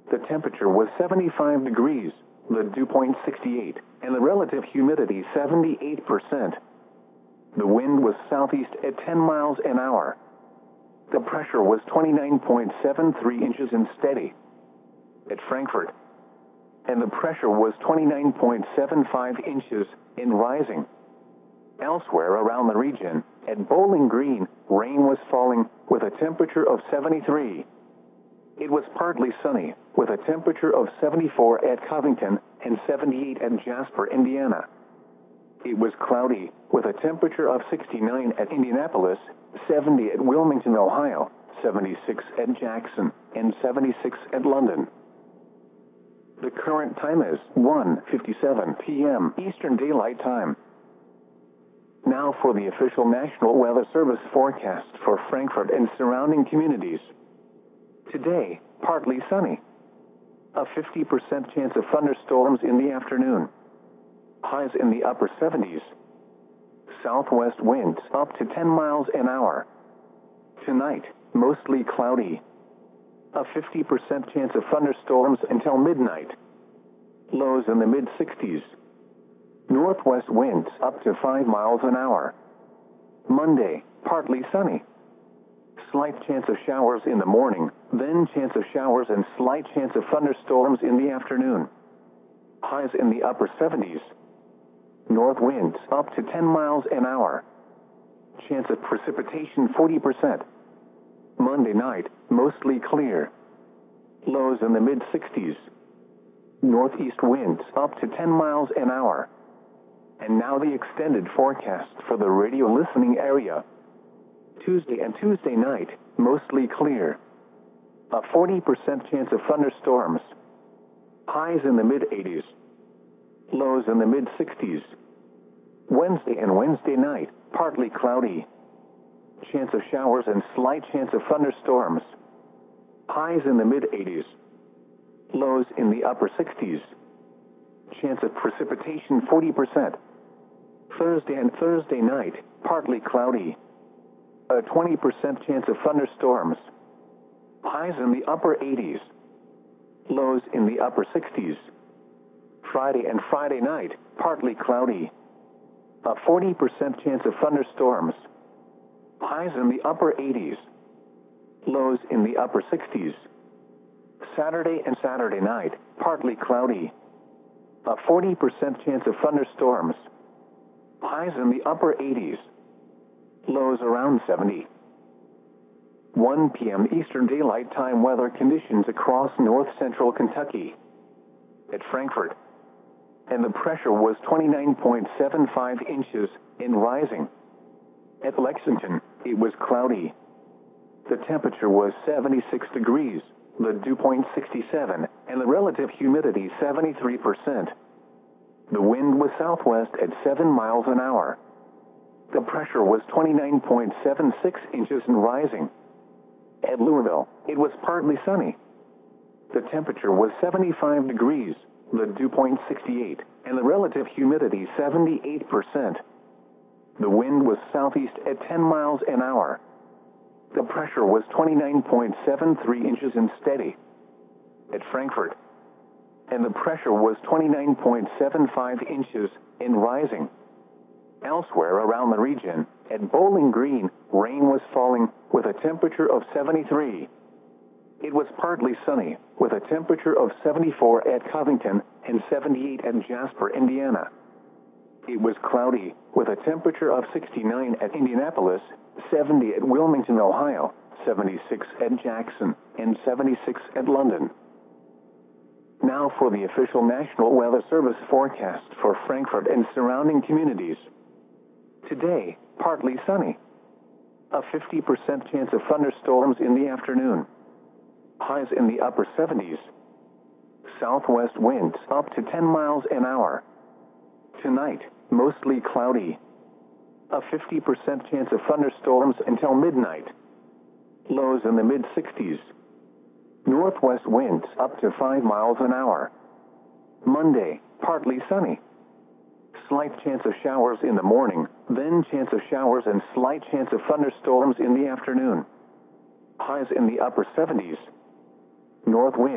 The temperature was 75 degrees, the dew point 68, and the relative humidity 78%. The wind was southeast at 10 miles an hour. The pressure was 29.73 inches and steady at Frankfurt, and the pressure was 29.75 inches and rising. Elsewhere around the region, at Bowling Green, rain was falling with a temperature of 73. It was partly sunny, with a temperature of 74 at Covington and 78 at Jasper, Indiana. It was cloudy, with a temperature of 69 at Indianapolis, 70 at Wilmington, Ohio, 76 at Jackson, and 76 at London. The current time is 1:57 p.m. Eastern Daylight Time. Now for the official National Weather Service forecast for Frankfurt and surrounding communities. Today, partly sunny. A 50% chance of thunderstorms in the afternoon. Highs in the upper 70s. Southwest winds up to 10 miles an hour. Tonight, mostly cloudy. A 50% chance of thunderstorms until midnight. Lows in the mid-60s. Northwest winds up to 5 miles an hour. Monday, partly sunny. Slight chance of showers in the morning, then chance of showers and slight chance of thunderstorms in the afternoon. Highs in the upper 70s. North winds up to 10 miles an hour. Chance of precipitation 40%. Monday night, mostly clear. Lows in the mid-60s. Northeast winds up to 10 miles an hour. And now the extended forecast for the radio listening area. Tuesday and Tuesday night, mostly clear. A 40% chance of thunderstorms. Highs in the mid-80s. Lows in the mid-60s. Wednesday and Wednesday night, partly cloudy. Chance of showers and slight chance of thunderstorms. Highs in the mid-80s. Lows in the upper 60s. Chance of precipitation 40%. Thursday and Thursday night, partly cloudy. A 20% chance of thunderstorms. Highs in the upper 80s. Lows in the upper 60s. Friday and Friday night, partly cloudy. A 40% chance of thunderstorms. Highs in the upper 80s. Lows in the upper 60s. Saturday and Saturday night, partly cloudy. A 40% chance of thunderstorms. Highs in the upper 80s. Lows around 70. 1 p.m. Eastern Daylight Time weather conditions across north-central Kentucky. At Frankfurt. And the pressure was 29.75 inches and rising. At Lexington, it was cloudy. The temperature was 76 degrees, the dew point 67, and the relative humidity 73%. The wind was southwest at 7 miles an hour. The pressure was 29.76 inches and rising. At Louisville, it was partly sunny. The temperature was 75 degrees, the dew point 68, and the relative humidity 78%. The wind was southeast at 10 miles an hour. The pressure was 29.73 inches and steady at Frankfurt, and the pressure was 29.75 inches and rising. Elsewhere around the region, at Bowling Green, rain was falling with a temperature of 73. It was partly sunny, with a temperature of 74 at Covington and 78 at Jasper, Indiana. It was cloudy, with a temperature of 69 at Indianapolis, 70 at Wilmington, Ohio, 76 at Jackson, and 76 at London. Now for the official National Weather Service forecast for Frankfurt and surrounding communities. Today, partly sunny. A 50% chance of thunderstorms in the afternoon. Highs in the upper 70s. Southwest winds up to 10 miles an hour. Tonight, mostly cloudy. A 50% chance of thunderstorms until midnight. Lows in the mid-60s. Northwest winds up to 5 miles an hour. Monday, partly sunny. Slight chance of showers in the morning, then chance of showers and slight chance of thunderstorms in the afternoon. Highs in the upper 70s. North wind